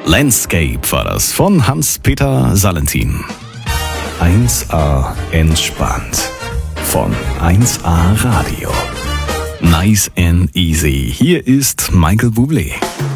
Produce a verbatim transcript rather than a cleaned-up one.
Landscape war das von Hans-Peter Salentin. eins A entspannt von eins A Radio. Nice and easy. Hier ist Michael Bublé.